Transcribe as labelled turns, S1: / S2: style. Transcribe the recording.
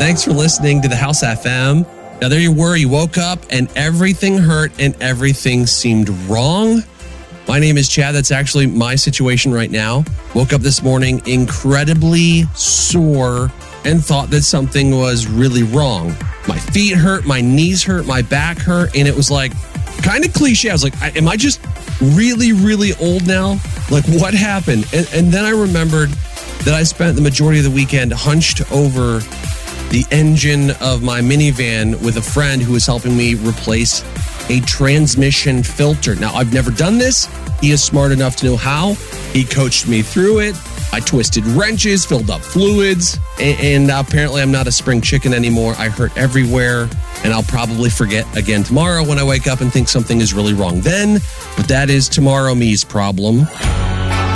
S1: Thanks for listening to the House FM. Now, there you were. You woke up and everything hurt and everything seemed wrong. My name is Chad. That's actually my situation right now. Woke up this morning incredibly sore and thought that something was really wrong. My feet hurt, my knees hurt, my back hurt, and it was like kind of cliche. I was like, am I just really, really old now? Like, what happened? And then I remembered that I spent the majority of the weekend hunched over the engine of my minivan with a friend who was helping me replace a transmission filter. Now, I've never done this. He is smart enough to know how. He coached me through it. I twisted wrenches, filled up fluids, and apparently I'm not a spring chicken anymore. I hurt everywhere, and I'll probably forget again tomorrow when I wake up and think something is really wrong then, but that is tomorrow me's problem.